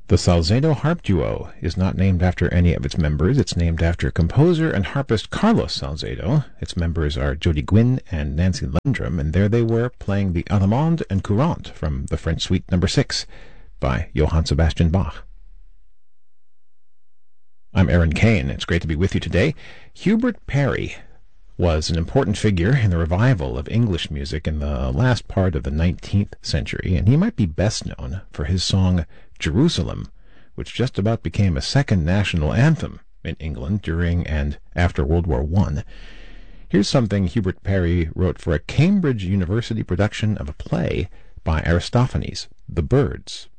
The Salcedo Harp Duo is not named after any of its members. It's named after composer and harpist Carlos Salcedo. Its members are Jody Gwynne and Nancy Lendrum, and there they were playing the Allemande and Courante from the French Suite No. 6 by Johann Sebastian Bach. I'm Aaron Kane. It's great to be with you today. Hubert Parry was an important figure in the revival of English music in the last part of the 19th century, and he might be best known for his song Jerusalem, which just about became a second national anthem in England during and after World War I. Here's something Hubert Parry wrote for a Cambridge University production of a play by Aristophanes, The Birds.